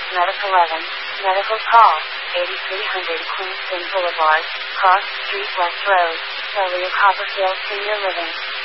Medic 11, Medical Call, 8300 Queenston Boulevard, Cross Street West Road, Celio Copperfield Senior Living.